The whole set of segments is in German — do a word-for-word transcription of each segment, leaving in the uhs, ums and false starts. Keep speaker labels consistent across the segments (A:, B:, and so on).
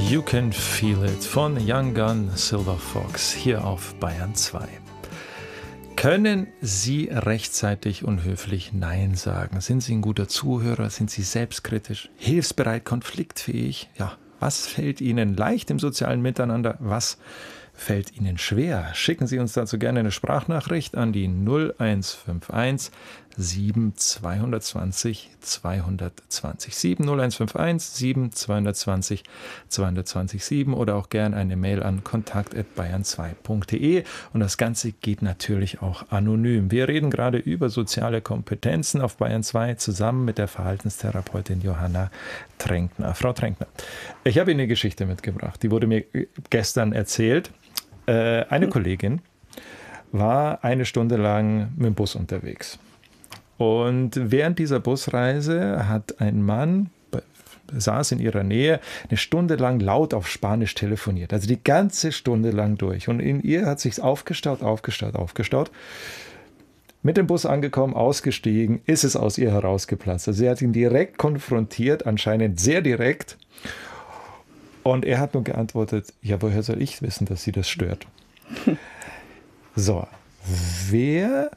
A: You Can Feel It von Young Gun Silver Fox hier auf Bayern zwei. Können Sie rechtzeitig und höflich Nein sagen? Sind Sie ein guter Zuhörer? Sind Sie selbstkritisch, hilfsbereit, konfliktfähig? Ja, was fällt Ihnen leicht im sozialen Miteinander? Was fällt Ihnen schwer? Schicken Sie uns dazu gerne eine Sprachnachricht an die null eins fünf eins sieben zwei zwei null zwei zwei null sieben null eins fünf eins sieben zwei zwei null zwei zwei null sieben oder auch gerne eine Mail an kontakt at bayern zwei punkt de und das Ganze geht natürlich auch anonym. Wir reden gerade über soziale Kompetenzen auf Bayern zwei zusammen mit der Verhaltenstherapeutin Johanna Tränkner. Frau Tränkner, ich habe Ihnen eine Geschichte mitgebracht, die wurde mir gestern erzählt. Äh, eine Kollegin war eine Stunde lang mit dem Bus unterwegs. Und während dieser Busreise hat ein Mann, saß in ihrer Nähe, eine Stunde lang laut auf Spanisch telefoniert. Also die ganze Stunde lang durch. Und in ihr hat sich's aufgestaut, aufgestaut, aufgestaut. Mit dem Bus angekommen, ausgestiegen, ist es aus ihr herausgeplatzt. Also sie hat ihn direkt konfrontiert, anscheinend sehr direkt. Und er hat nur geantwortet, ja, woher soll ich wissen, dass sie das stört? So, wer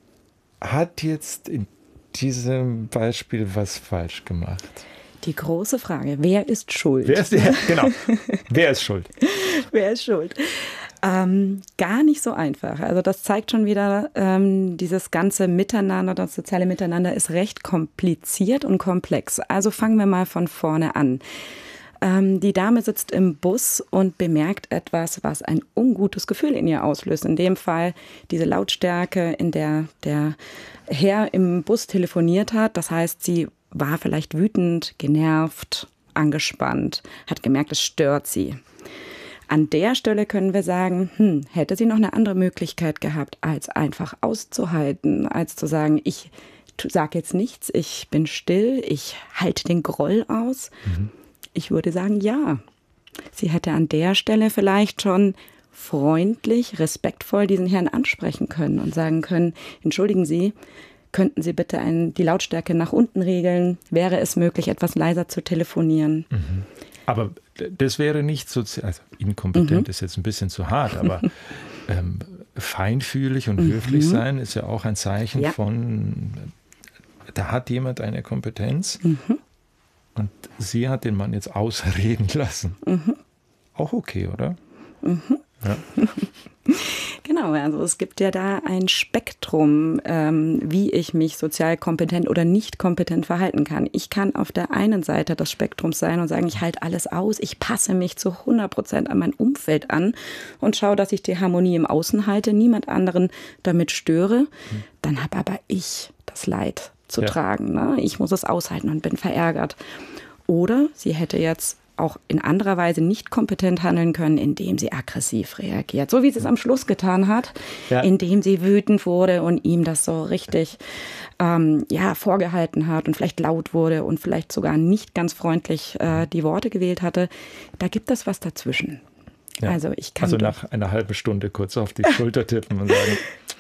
A: hat jetzt in diesem Beispiel was falsch gemacht?
B: Die große Frage, wer ist schuld?
A: Wer ist, ja, genau, wer ist schuld?
B: Wer ist schuld? Ähm, gar nicht so einfach. Also das zeigt schon wieder, ähm, dieses ganze Miteinander, das soziale Miteinander ist recht kompliziert und komplex. Also fangen wir mal von vorne an. Ähm, die Dame sitzt im Bus und bemerkt etwas, was ein ungutes Gefühl in ihr auslöst. In dem Fall diese Lautstärke, in der der Herr im Bus telefoniert hat. Das heißt, sie war vielleicht wütend, genervt, angespannt, hat gemerkt, es stört sie. An der Stelle können wir sagen, hm, hätte sie noch eine andere Möglichkeit gehabt, als einfach auszuhalten, als zu sagen, ich sage jetzt nichts, ich bin still, ich halte den Groll aus. Mhm. Ich würde sagen, ja. Sie hätte an der Stelle vielleicht schon freundlich, respektvoll diesen Herrn ansprechen können und sagen können, entschuldigen Sie, könnten Sie bitte ein, die Lautstärke nach unten regeln? Wäre es möglich, etwas leiser zu telefonieren?
A: Mhm. Aber das wäre nicht sozial, also inkompetent mhm. ist jetzt ein bisschen zu hart, aber ähm, feinfühlig und mhm. höflich sein ist ja auch ein Zeichen ja. von, da hat jemand eine Kompetenz. Mhm. Und sie hat den Mann jetzt ausreden lassen. Mhm. Auch okay, oder? Mhm. Ja.
B: Genau, also es gibt ja da ein Spektrum, ähm, wie ich mich sozial kompetent oder nicht kompetent verhalten kann. Ich kann auf der einen Seite des Spektrums sein und sagen, ich halte alles aus, ich passe mich zu hundert Prozent an mein Umfeld an und schaue, dass ich die Harmonie im Außen halte, niemand anderen damit störe. Mhm. Dann habe aber ich das Leid zu ja. tragen. Ne? Ich muss es aushalten und bin verärgert. Oder sie hätte jetzt auch in anderer Weise nicht kompetent handeln können, indem sie aggressiv reagiert. So wie sie es am Schluss getan hat, ja. indem sie wütend wurde und ihm das so richtig ähm, ja, vorgehalten hat und vielleicht laut wurde und vielleicht sogar nicht ganz freundlich äh, die Worte gewählt hatte. Da gibt es was dazwischen.
A: Ja.
B: Also, ich kann
A: also nach einer halben Stunde kurz auf die Schulter tippen und sagen...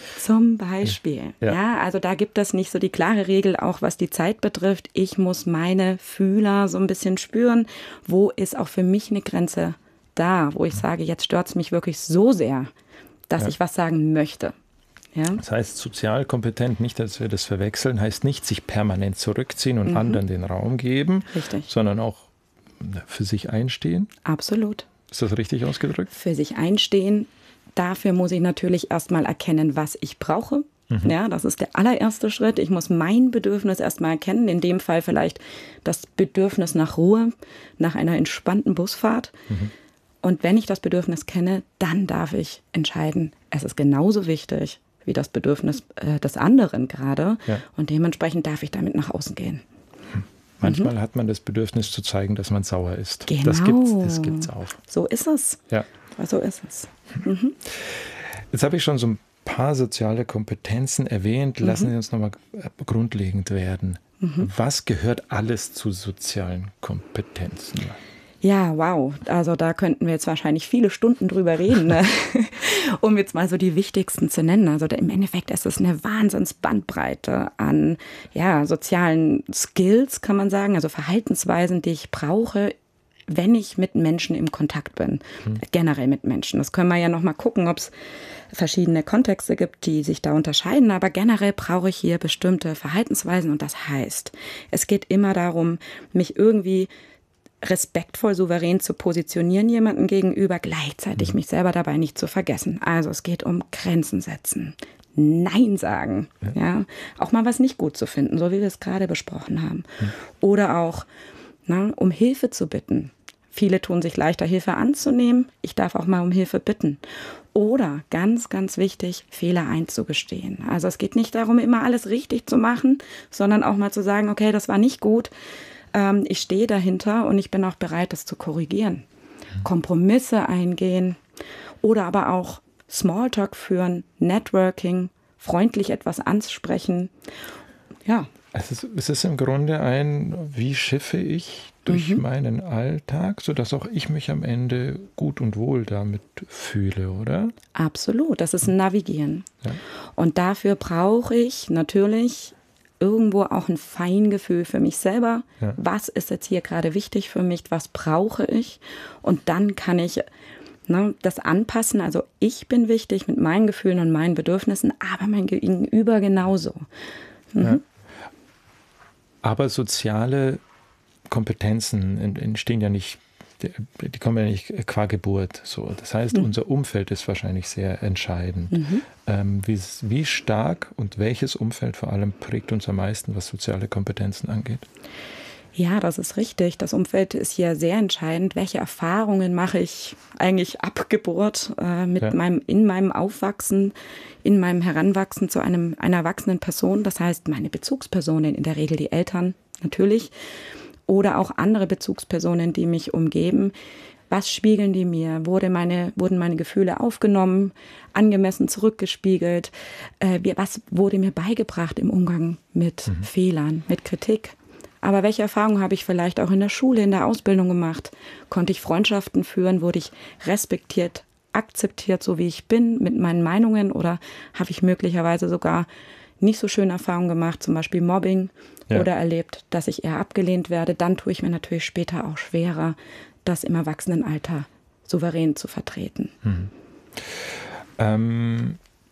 B: Zum Beispiel. Ja. ja, also da gibt es nicht so die klare Regel, auch was die Zeit betrifft. Ich muss meine Fühler so ein bisschen spüren. Wo ist auch für mich eine Grenze da, wo ich sage, jetzt stört es mich wirklich so sehr, dass ja. ich was sagen möchte. Ja?
A: Das heißt, sozial kompetent, nicht, dass wir das verwechseln, heißt nicht sich permanent zurückziehen und mhm. anderen den Raum geben,
B: richtig.
A: Sondern auch für sich einstehen.
B: Absolut.
A: Ist das richtig ausgedrückt?
B: Für sich einstehen. Dafür muss ich natürlich erstmal erkennen, was ich brauche. Mhm. Ja, das ist der allererste Schritt. Ich muss mein Bedürfnis erstmal erkennen. In dem Fall vielleicht das Bedürfnis nach Ruhe, nach einer entspannten Busfahrt. Mhm. Und wenn ich das Bedürfnis kenne, dann darf ich entscheiden, es ist genauso wichtig wie das Bedürfnis äh, des anderen gerade. Ja. Und dementsprechend darf ich damit nach außen gehen.
A: Manchmal mhm. hat man das Bedürfnis zu zeigen, dass man sauer ist.
B: Genau.
A: Das gibt's, das gibt's auch.
B: So ist es.
A: Ja.
B: So ist es. Mhm.
A: Jetzt habe ich schon so ein paar soziale Kompetenzen erwähnt. Lassen mhm. Sie uns nochmal grundlegend werden. Mhm. Was gehört alles zu sozialen Kompetenzen?
B: Ja, wow. Also da könnten wir jetzt wahrscheinlich viele Stunden drüber reden, ne? um jetzt mal so die wichtigsten zu nennen. Also im Endeffekt ist es eine Wahnsinnsbandbreite an ja, sozialen Skills, kann man sagen, also Verhaltensweisen, die ich brauche, wenn ich mit Menschen im Kontakt bin, hm. generell mit Menschen. Das können wir ja nochmal gucken, ob es verschiedene Kontexte gibt, die sich da unterscheiden. Aber generell brauche ich hier bestimmte Verhaltensweisen. Und das heißt, es geht immer darum, mich irgendwie respektvoll, souverän zu positionieren jemandem gegenüber, gleichzeitig mich selber dabei nicht zu vergessen. Also es geht um Grenzen setzen, Nein sagen, ja. ja, auch mal was nicht gut zu finden, so wie wir es gerade besprochen haben. Ja. Oder auch, na, um Hilfe zu bitten. Viele tun sich leichter, Hilfe anzunehmen. Ich darf auch mal um Hilfe bitten. Oder, ganz, ganz wichtig, Fehler einzugestehen. Also es geht nicht darum, immer alles richtig zu machen, sondern auch mal zu sagen, okay, das war nicht gut. Ich stehe dahinter und ich bin auch bereit, das zu korrigieren. Kompromisse eingehen oder aber auch Smalltalk führen, Networking, freundlich etwas ansprechen. Ja.
A: Es ist, es ist im Grunde ein, wie schiffe ich durch mhm. meinen Alltag, sodass auch ich mich am Ende gut und wohl damit fühle, oder?
B: Absolut, das ist ein Navigieren.
A: Ja.
B: Und dafür brauche ich natürlich irgendwo auch ein Feingefühl für mich selber. Ja. Was ist jetzt hier gerade wichtig für mich? Was brauche ich? Und dann kann ich ne, das anpassen. Also ich bin wichtig mit meinen Gefühlen und meinen Bedürfnissen, aber mein Gegenüber genauso. Mhm.
A: Ja. Aber soziale Kompetenzen entstehen ja nicht, die kommen ja nicht qua Geburt. So. Das heißt, mhm. unser Umfeld ist wahrscheinlich sehr entscheidend. Mhm. Ähm, wie, wie stark und welches Umfeld vor allem prägt uns am meisten, was soziale Kompetenzen angeht?
B: Ja, das ist richtig. Das Umfeld ist hier sehr entscheidend. Welche Erfahrungen mache ich eigentlich ab Geburt äh, mit ja. meinem, in meinem Aufwachsen, in meinem Heranwachsen zu einem, einer erwachsenen Person? Das heißt, meine Bezugspersonen, in der Regel die Eltern natürlich, oder auch andere Bezugspersonen, die mich umgeben. Was spiegeln die mir? Wurde meine, wurden meine Gefühle aufgenommen, angemessen zurückgespiegelt? Äh, was wurde mir beigebracht im Umgang mit mhm. Fehlern, mit Kritik? Aber welche Erfahrungen habe ich vielleicht auch in der Schule, in der Ausbildung gemacht? Konnte ich Freundschaften führen? Wurde ich respektiert, akzeptiert, so wie ich bin, mit meinen Meinungen? Oder habe ich möglicherweise sogar nicht so schöne Erfahrungen gemacht, zum Beispiel Mobbing ja. oder erlebt, dass ich eher abgelehnt werde? Dann tue ich mir natürlich später auch schwerer, das im Erwachsenenalter souverän zu vertreten.
A: Hm. Ähm,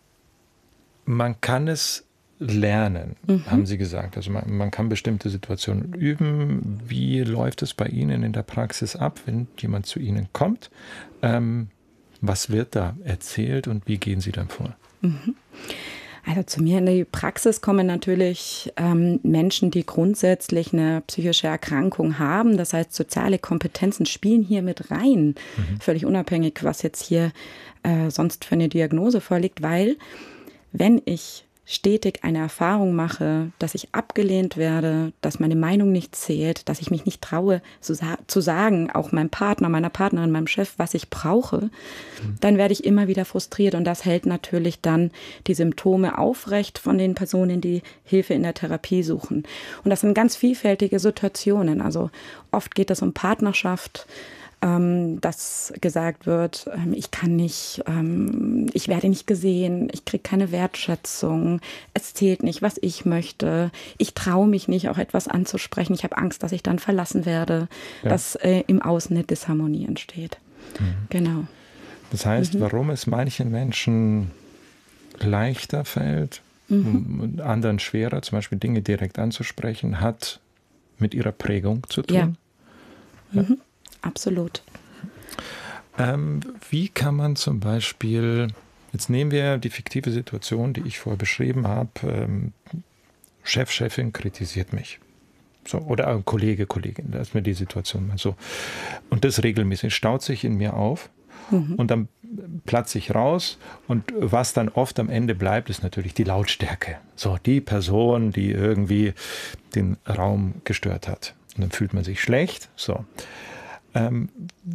A: man kann es lernen, mhm. haben Sie gesagt. Also man, man kann bestimmte Situationen üben. Wie läuft es bei Ihnen in der Praxis ab, wenn jemand zu Ihnen kommt? Ähm, was wird da erzählt und wie gehen Sie dann vor?
B: Mhm. Also zu mir in die Praxis kommen natürlich ähm, Menschen, die grundsätzlich eine psychische Erkrankung haben. Das heißt, soziale Kompetenzen spielen hier mit rein. Mhm. Völlig unabhängig, was jetzt hier äh, sonst für eine Diagnose vorliegt. Weil wenn ich stetig eine Erfahrung mache, dass ich abgelehnt werde, dass meine Meinung nicht zählt, dass ich mich nicht traue zu, sa- zu sagen, auch meinem Partner, meiner Partnerin, meinem Chef, was ich brauche, mhm. dann werde ich immer wieder frustriert und das hält natürlich dann die Symptome aufrecht von den Personen, die Hilfe in der Therapie suchen. Und das sind ganz vielfältige Situationen. Also oft geht es um Partnerschaft, dass gesagt wird, ich kann nicht, ich werde nicht gesehen, ich kriege keine Wertschätzung, es zählt nicht, was ich möchte, ich traue mich nicht, auch etwas anzusprechen, ich habe Angst, dass ich dann verlassen werde, ja. dass äh, im Außen eine Disharmonie entsteht. Mhm. Genau.
A: Das heißt, mhm. warum es manchen Menschen leichter fällt, mhm. und anderen schwerer, zum Beispiel Dinge direkt anzusprechen, hat mit ihrer Prägung zu tun?
B: Ja.
A: Ja.
B: Mhm. Absolut.
A: Ähm, wie kann man zum Beispiel, jetzt nehmen wir die fiktive Situation, die ich vorher beschrieben habe, ähm, Chef, Chefin kritisiert mich. So, oder ein Kollege, Kollegin, da ist mir die Situation mal so. Und das regelmäßig staut sich in mir auf mhm. und dann platze ich raus und was dann oft am Ende bleibt, ist natürlich die Lautstärke. So, die Person, die irgendwie den Raum gestört hat. Und dann fühlt man sich schlecht. So. Ähm,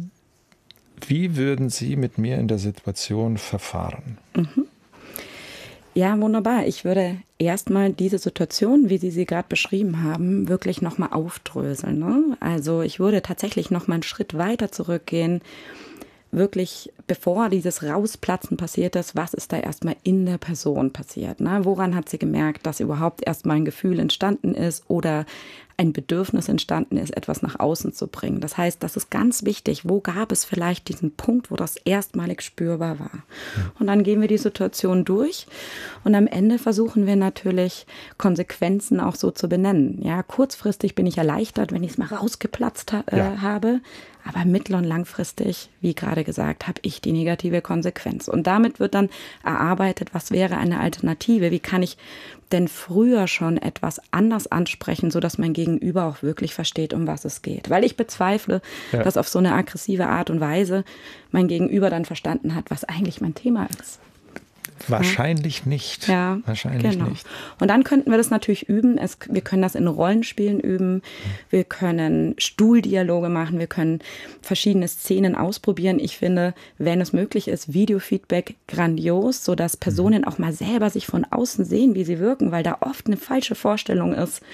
A: wie würden Sie mit mir in der Situation verfahren?
B: Mhm. Ja, wunderbar. Ich würde erstmal diese Situation, wie Sie sie gerade beschrieben haben, wirklich nochmal aufdröseln. Ne? Also ich würde tatsächlich nochmal einen Schritt weiter zurückgehen. Wirklich, bevor dieses Rausplatzen passiert ist, was ist da erstmal in der Person passiert? Ne? Woran hat sie gemerkt, dass überhaupt erstmal ein Gefühl entstanden ist oder ein Bedürfnis entstanden ist, etwas nach außen zu bringen. Das heißt, das ist ganz wichtig. Wo gab es vielleicht diesen Punkt, wo das erstmalig spürbar war? Und dann gehen wir die Situation durch und am Ende versuchen wir natürlich, Konsequenzen auch so zu benennen. Ja, kurzfristig bin ich erleichtert, wenn ich es mal rausgeplatzt ha- äh, ja. habe. Aber mittel- und langfristig, wie gerade gesagt, habe ich die negative Konsequenz. Und damit wird dann erarbeitet, was wäre eine Alternative? Wie kann ich denn früher schon etwas anders ansprechen, sodass mein Gegenüber auch wirklich versteht, um was es geht? Weil ich bezweifle, ja. dass auf so eine aggressive Art und Weise mein Gegenüber dann verstanden hat, was eigentlich mein Thema ist.
A: Wahrscheinlich ja. nicht.
B: Ja,
A: Wahrscheinlich
B: genau.
A: nicht.
B: Und dann könnten wir das natürlich üben. Es, wir können das in Rollenspielen üben. Wir können Stuhldialoge machen. Wir können verschiedene Szenen ausprobieren. Ich finde, wenn es möglich ist, Videofeedback grandios, sodass Personen auch mal selber sich von außen sehen, wie sie wirken, weil da oft eine falsche Vorstellung ist,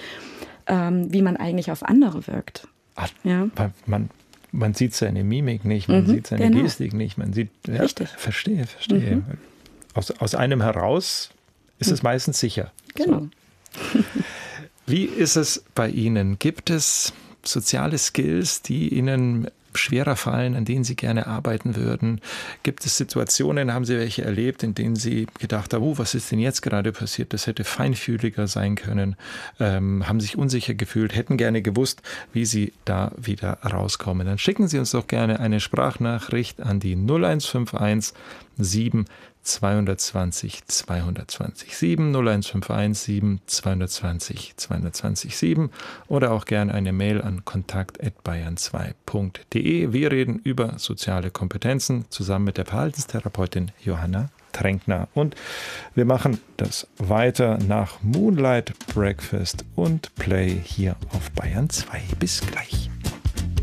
B: ähm, wie man eigentlich auf andere wirkt.
A: Ach,
B: ja.
A: man, man sieht seine Mimik nicht, man mhm, sieht seine genau. Gestik nicht, man sieht, ja,
B: Richtig.
A: verstehe, verstehe. Mhm. Aus, aus einem heraus ist es meistens sicher.
B: Genau.
A: So. Wie ist es bei Ihnen? Gibt es soziale Skills, die Ihnen schwerer fallen, an denen Sie gerne arbeiten würden? Gibt es Situationen, haben Sie welche erlebt, in denen Sie gedacht haben, oh, was ist denn jetzt gerade passiert? Das hätte feinfühliger sein können, ähm, haben sich unsicher gefühlt, hätten gerne gewusst, wie Sie da wieder rauskommen. Dann schicken Sie uns doch gerne eine Sprachnachricht an die null eins fünf eins sieben zweihundertzwanzig zweihundertzwanzig sieben null eins fünf eins sieben zweihundertzwanzig zweihundertzwanzig sieben oder auch gerne eine Mail an kontakt at bayern zwei punkt de. Wir reden über soziale Kompetenzen zusammen mit der Verhaltenstherapeutin Johanna Tränkner. Und wir machen das weiter nach Moonlight Breakfast und Play hier auf Bayern zwei. Bis gleich.